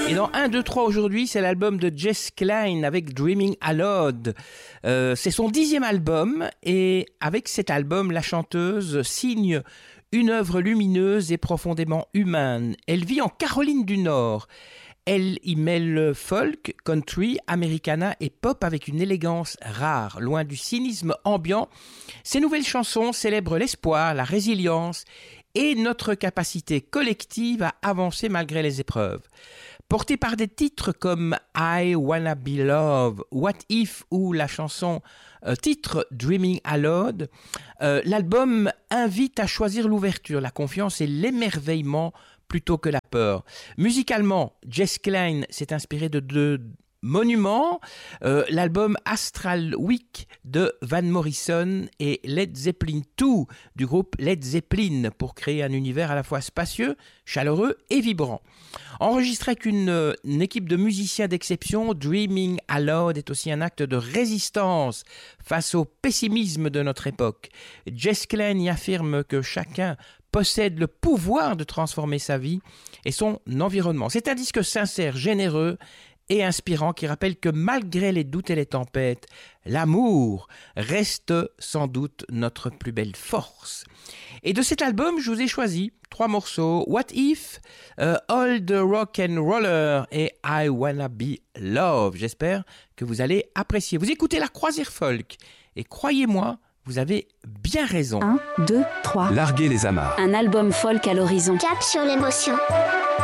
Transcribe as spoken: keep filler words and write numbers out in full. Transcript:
Et dans un, deux, trois aujourd'hui, c'est l'album de Jess Klein avec Dreaming Aloud. Euh, c'est son dixième album et avec cet album, la chanteuse signe une œuvre lumineuse et profondément humaine. Elle vit en Caroline du Nord. Elle y mêle folk, country, americana et pop avec une élégance rare, loin du cynisme ambiant. Ses nouvelles chansons célèbrent l'espoir, la résilience et notre capacité collective à avancer malgré les épreuves. Portée par des titres comme I Wanna Be Love, What If ou la chanson euh, titre Dreaming Aloud, euh, l'album invite à choisir l'ouverture, la confiance et l'émerveillement plutôt que la peur. Musicalement, Jess Klein s'est inspiré de deux monuments, euh, l'album Astral Week de Van Morrison et Led Zeppelin deux du groupe Led Zeppelin pour créer un univers à la fois spacieux, chaleureux et vibrant. Enregistré avec une, une équipe de musiciens d'exception, Dreaming Aloud est aussi un acte de résistance face au pessimisme de notre époque. Jess Klein y affirme que chacun possède le pouvoir de transformer sa vie et son environnement. C'est un disque sincère, généreux et inspirant qui rappelle que malgré les doutes et les tempêtes, l'amour reste sans doute notre plus belle force. Et de cet album, je vous ai choisi trois morceaux, What If, uh, All the Rock and Roller et I Wanna Be Love. J'espère que vous allez apprécier. Vous écoutez la Croisière Folk et croyez-moi, vous avez bien raison. un, deux, trois. Larguer les amarres. Un album folk à l'horizon. Cap sur l'émotion.